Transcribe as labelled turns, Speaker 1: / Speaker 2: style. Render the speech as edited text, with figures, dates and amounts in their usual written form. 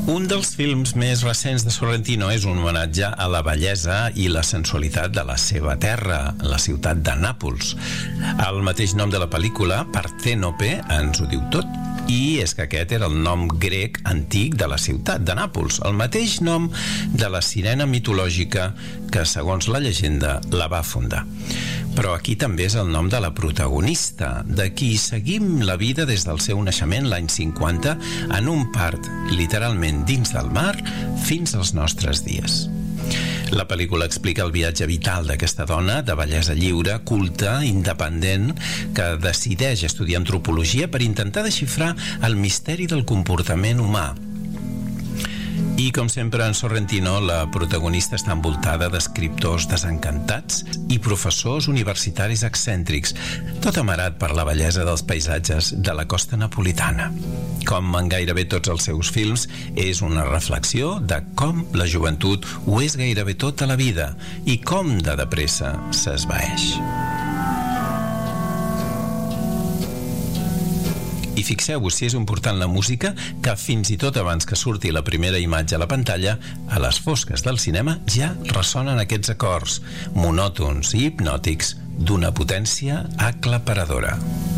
Speaker 1: Un dels films més recents de Sorrentino és un homenatge a la bellesa i la sensualitat de la seva terra, la ciutat de Nàpols. El mateix nom de la pel·lícula, Partènope, ens ho diu tot. I és que aquest era el nom grec antic de la ciutat de Nàpols, el mateix nom de la sirena mitològica que, segons la llegenda, la va fundar. Però aquí també és el nom de la protagonista, de qui seguim la vida des del seu naixement l'any 50 en un part, literalment dins del mar, fins als nostres dies. La pel·lícula explica el viatge vital d'aquesta dona de bellesa lliure, culta, independent, que decideix estudiar antropologia per intentar desxifrar el misteri del comportament humà. I, com sempre, en Sorrentino, la protagonista està envoltada d'escriptors desencantats i professors universitaris excèntrics, tot amarat per la bellesa dels paisatges de la costa napolitana. Com en gairebé tots els seus films, és una reflexió de com la joventut ho és gairebé tota la vida i com de pressa s'esvaeix. I fixeu-vos si és important la música, que fins i tot abans que surti la primera imatge a la pantalla, a les fosques del cinema ja ressonen aquests acords monòtons i hipnòtics d'una potència aclaparadora.